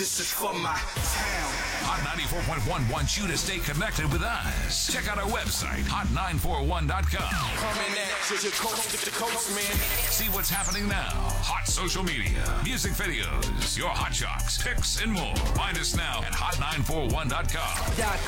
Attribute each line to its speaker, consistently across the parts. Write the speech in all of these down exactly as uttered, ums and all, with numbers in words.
Speaker 1: This is for my town.
Speaker 2: Hot ninety-four point one wants you to stay connected with us. Check out our website, hot nine four one dot com.
Speaker 1: Coming at you, coast to coast, man.
Speaker 2: See what's happening now. Hot social media, music videos, your hot shocks, picks, and more. Find us now at hot nine four one dot com.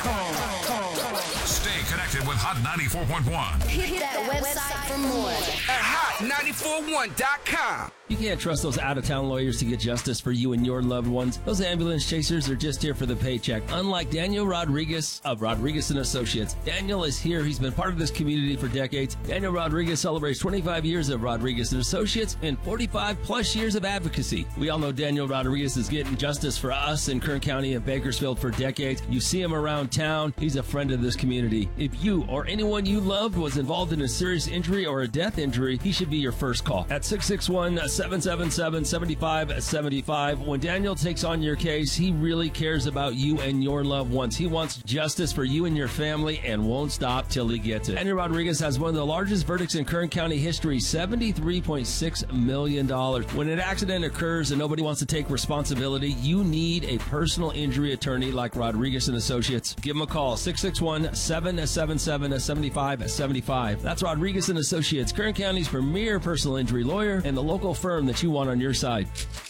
Speaker 2: Stay connected with Hot ninety-four point one.
Speaker 3: Hit that website for more
Speaker 1: at hot nine four one dot com.
Speaker 4: You can't trust those out-of-town lawyers to get justice for you and your loved ones. Those ambulance chasers are just here for the paycheck. Unlike Daniel Rodriguez of Rodriguez and Associates, Daniel is here. He's been part of this community for decades. Daniel Rodriguez celebrates twenty-five years of Rodriguez and Associates and forty-five plus years of advocacy. We all know Daniel Rodriguez is getting justice for us in Kern County and Bakersfield for decades. You see him around town. He's a friend of this community. If you or anyone you loved was involved in a serious injury or a death injury, he should be your first call at six six one, seven seven seven, seven five seven five. When Daniel takes on your case, he really cares about you and your loved ones. He wants justice for you and your family and won't stop till he gets it. Daniel Rodriguez has one of the largest verdicts in Kern County history, seventy-three point six million dollars. When an accident occurs and nobody wants to take responsibility, you need a personal injury attorney like Rodriguez and Associates. Give him a call, six six one, seven seven seven, seven five seven five. That's Rodriguez and Associates, Kern County's premier personal injury lawyer and the local firm that you want on your side.